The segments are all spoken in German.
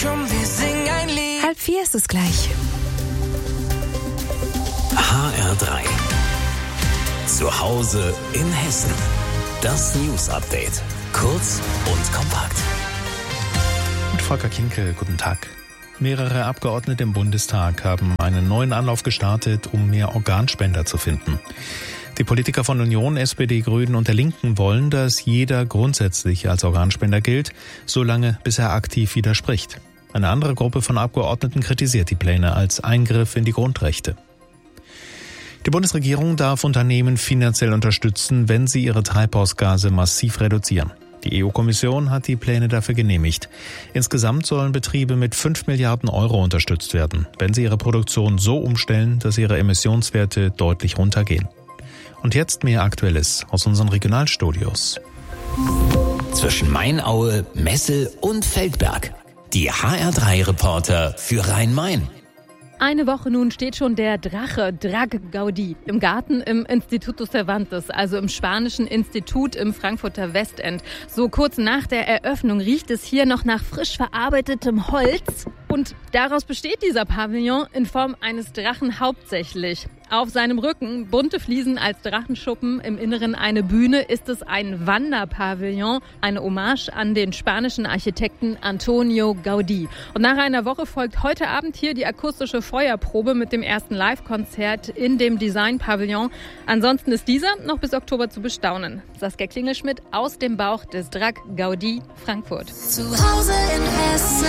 Komm, wir singen ein Lied. 3:30 ist es gleich. HR3. Zu Hause in Hessen. Das News-Update. Kurz und kompakt. Mit Volker Kinkel, guten Tag. Mehrere Abgeordnete im Bundestag haben einen neuen Anlauf gestartet, um mehr Organspender zu finden. Die Politiker von Union, SPD, Grünen und der Linken wollen, dass jeder grundsätzlich als Organspender gilt, solange bis er aktiv widerspricht. Eine andere Gruppe von Abgeordneten kritisiert die Pläne als Eingriff in die Grundrechte. Die Bundesregierung darf Unternehmen finanziell unterstützen, wenn sie ihre Treibhausgase massiv reduzieren. Die EU-Kommission hat die Pläne dafür genehmigt. Insgesamt sollen Betriebe mit 5 Milliarden Euro unterstützt werden, wenn sie ihre Produktion so umstellen, dass ihre Emissionswerte deutlich runtergehen. Und jetzt mehr Aktuelles aus unseren Regionalstudios. Zwischen Mainaue, Messel und Feldberg. Die HR3-Reporter für Rhein-Main. Eine Woche nun steht schon der Drache, Drag Gaudí, im Garten im Instituto Cervantes, also im Spanischen Institut im Frankfurter Westend. So kurz nach der Eröffnung riecht es hier noch nach frisch verarbeitetem Holz. Und daraus besteht dieser Pavillon in Form eines Drachen hauptsächlich. Auf seinem Rücken bunte Fliesen als Drachenschuppen, im Inneren eine Bühne, ist es ein Wanderpavillon, eine Hommage an den spanischen Architekten Antonio Gaudí. Und nach einer Woche folgt heute Abend hier die akustische Feuerprobe mit dem ersten Live-Konzert in dem Design-Pavillon. Ansonsten ist dieser noch bis Oktober zu bestaunen. Saskia Klingelschmidt aus dem Bauch des Drag Gaudí Frankfurt. Zu Hause in Hessen.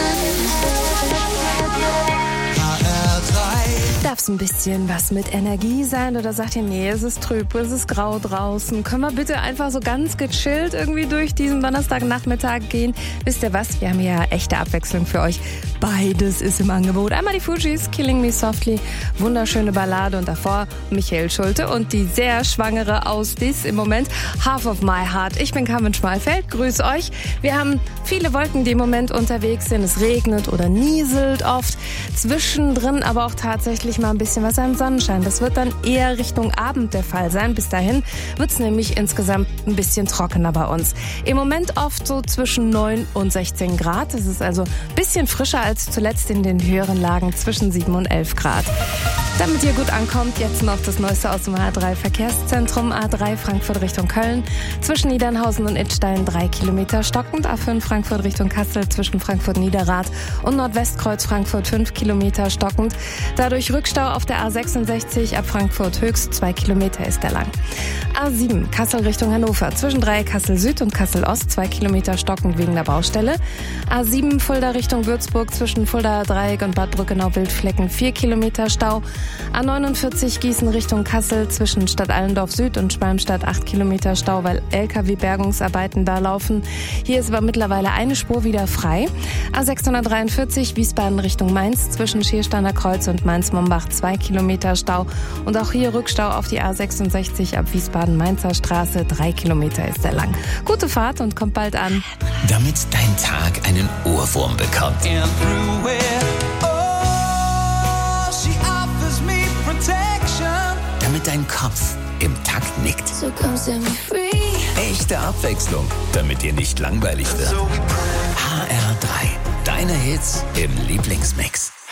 HR3. Darf es ein bisschen was mit Energie sein oder sagt ihr, nee, es ist trüb, es ist grau draußen. Können wir bitte einfach so ganz gechillt irgendwie durch diesen Donnerstagnachmittag gehen? Wisst ihr was? Wir haben ja echte Abwechslung für euch. Beides ist im Angebot. Einmal die Fugees, Killing Me Softly, wunderschöne Ballade und davor Michael Schulte und die sehr schwangere aus Dis im Moment, Half of My Heart. Ich bin Carmen Schmalfeld, grüß euch. Wir haben viele Wolken, die im Moment unterwegs sind. Es regnet oder nieselt oft. Zwischendrin aber auch tatsächlich mal ein bisschen was an Sonnenschein. Das wird dann eher Richtung Abend der Fall sein. Bis dahin wird es nämlich insgesamt ein bisschen trockener bei uns. Im Moment oft so zwischen 9 und 16 Grad. Es ist also ein bisschen frischer als zuletzt in den höheren Lagen zwischen 7 und 11 Grad. Damit ihr gut ankommt, jetzt noch das Neueste aus dem A3 Verkehrszentrum. A3 Frankfurt Richtung Köln. Zwischen Niedernhausen und Idstein 3 Kilometer stockend. A5 Frankfurt Richtung Kassel zwischen Frankfurt Niederrad und Nordwestkreuz Frankfurt 5 Kilometer stockend. Dadurch Rückstau auf der A66 ab Frankfurt Höchst 2 Kilometer ist der lang. A7 Kassel Richtung Hannover. Zwischen Dreieck Kassel Süd und Kassel Ost 2 Kilometer stockend wegen der Baustelle. A7 Fulda Richtung Würzburg zwischen Fulda Dreieck und Bad Brückenau-Wildflecken 4 Kilometer Stau. A49 Gießen Richtung Kassel zwischen Stadt Allendorf Süd und Schwalmstadt 8 Kilometer Stau, weil LKW-Bergungsarbeiten da laufen. Hier ist aber mittlerweile eine Spur wieder frei. A643 Wiesbaden Richtung Mainz zwischen Schiersteiner Kreuz und Mainz-Mombach 2 Kilometer Stau. Und auch hier Rückstau auf die A66 ab Wiesbaden-Mainzer Straße 3 Kilometer ist der lang. Gute Fahrt und kommt bald an. Damit dein Tag einen Ohrwurm bekommt. And through it, oh, she offers me protection. Damit dein Kopf im Takt nickt. So come set me free. Echte Abwechslung, damit dir nicht langweilig wird. So we HR3. Deine Hits im Lieblingsmix.